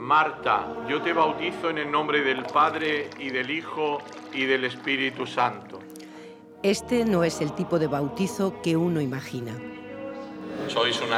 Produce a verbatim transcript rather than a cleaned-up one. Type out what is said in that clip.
Marta, yo te bautizo en el nombre del Padre y del Hijo y del Espíritu Santo. Este no es el tipo de bautizo que uno imagina. Sois una